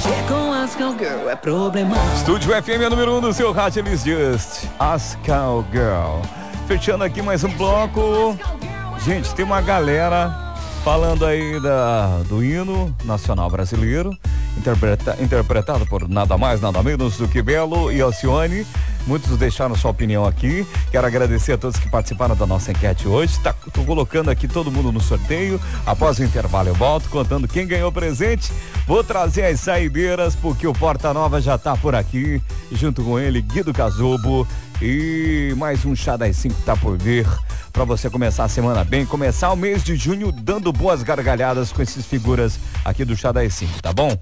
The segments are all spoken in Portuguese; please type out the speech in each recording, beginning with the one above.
Mexer com as cowgirl é problema. Estúdio FM número 1 do seu rádio, eles Just as Cowgirl. Fechando aqui mais um bloco. Gente, tem uma galera falando aí do hino nacional brasileiro, interpretado por nada mais, nada menos do que Belo e Alcione. Muitos deixaram sua opinião aqui. Quero agradecer a todos que participaram da nossa enquete hoje. Tô colocando aqui todo mundo no sorteio. Após o intervalo eu volto contando quem ganhou presente. Vou trazer as saideiras porque o Porta Nova já tá por aqui. Junto com ele, Guido Casobo. E mais um Chá das 5 tá por vir. Pra você começar a semana bem, começar o mês de junho dando boas gargalhadas com esses figuras aqui do Chá das 5, tá bom?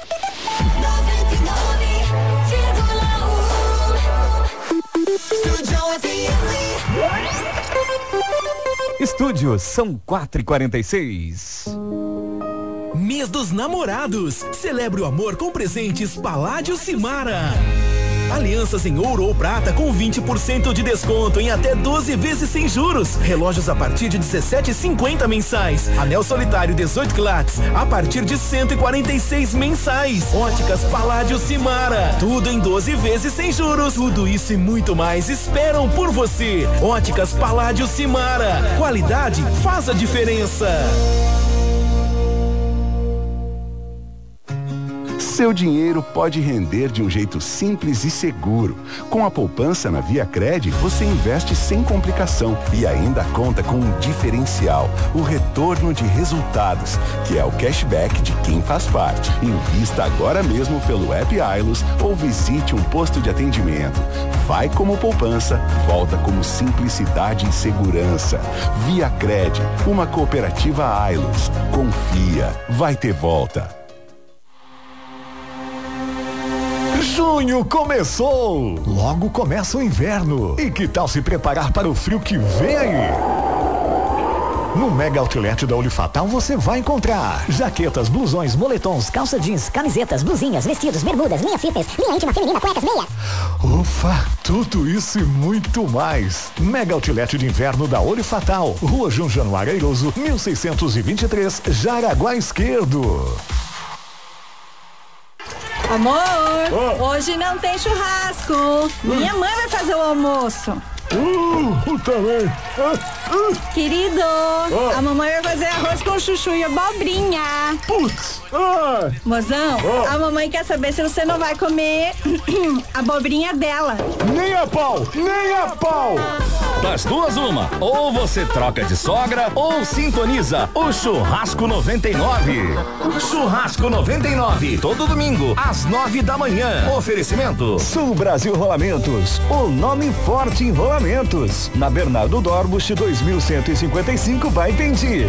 Estúdio, são 4h46. Mês dos Namorados. Celebre o amor com presentes Paládio Cimara. Alianças em ouro ou prata com 20% de desconto em até 12 vezes sem juros. Relógios a partir de 17,50 mensais. Anel solitário 18 quilates a partir de 146 mensais. Óticas Paládio Cimara. Tudo em 12 vezes sem juros. Tudo isso e muito mais esperam por você. Óticas Paládio Cimara. Qualidade faz a diferença. Seu dinheiro pode render de um jeito simples e seguro. Com a poupança na Viacred, você investe sem complicação e ainda conta com um diferencial, o retorno de resultados, que é o cashback de quem faz parte. Invista agora mesmo pelo app Ailos ou visite um posto de atendimento. Vai como poupança, volta como simplicidade e segurança. Viacred, uma cooperativa Ailos. Confia, vai ter volta. Junho começou! Logo começa o inverno. E que tal se preparar para o frio que vem aí? No Mega Outlet da Olho Fatal você vai encontrar jaquetas, blusões, moletons, calça jeans, camisetas, blusinhas, vestidos, bermudas, linha fitness, linha íntima feminina, cuecas, meias. Ufa, tudo isso e muito mais. Mega Outlet de Inverno da Olho Fatal, Rua João Januário Airoso, 1623, Jaraguá Esquerdo. Amor, hoje não tem churrasco. Minha mãe vai fazer o almoço. Também. Querido, a mamãe vai fazer arroz com chuchu e abobrinha. Putz. Mozão, a mamãe quer saber se você não vai comer a abobrinha dela. Nem a pau, nem a pau. Das duas, uma. Ou você troca de sogra ou sintoniza o Churrasco 99. Churrasco 99, todo domingo, às 9 da manhã. Oferecimento Sul Brasil Rolamentos, o nome forte em rolamentos. Na Bernardo Dorbusch, 2155, vai Pendi.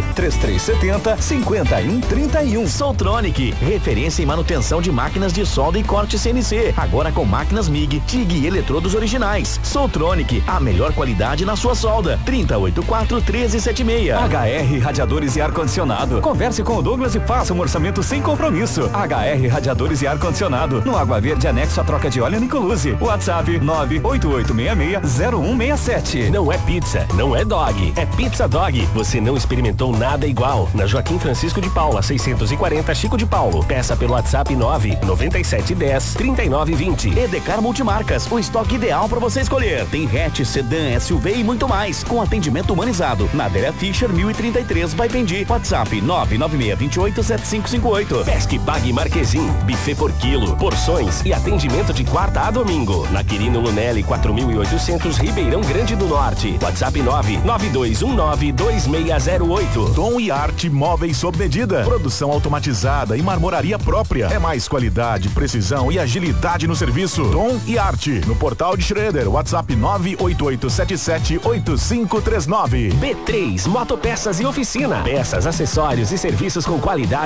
3370-5131. Soltronic, referência em manutenção de máquinas de solda e corte CNC. Agora com máquinas MIG, TIG e eletrodos originais. Soltronic, a melhor qualidade na sua solda. 3084-1376. HR Radiadores e Ar-Condicionado. Converse com o Douglas e faça um orçamento sem compromisso. HR Radiadores e Ar-Condicionado. No Água Verde, anexo a troca de óleo Nicoluse. WhatsApp 98866-0167. Não é pizza, não é dog, é Pizza Dog. Você não experimentou nada igual. Na Joaquim Francisco de Paula, 640, Chico de Paulo. Peça pelo WhatsApp 99710-3920. Edecar Multimarcas, o estoque ideal para você escolher. Tem hatch, sedã, SUV e muito mais, com atendimento humanizado. Na Adélia Fischer 1033, vai Pendi. WhatsApp 996287558. Pesque Pague Marquezim, buffet por quilo, porções e atendimento de quarta a domingo. Na Quirino Lunelli 4800, Ribeirão Grande do Norte. WhatsApp 992192608. Tom e Arte Móveis sob medida. Produção automatizada e marmoraria própria. É mais qualidade, precisão e agilidade no serviço. Tom e Arte, no portal de Schroeder. WhatsApp 988778539. B3 Motopeças e Oficina. Peças, acessórios e serviços com qualidade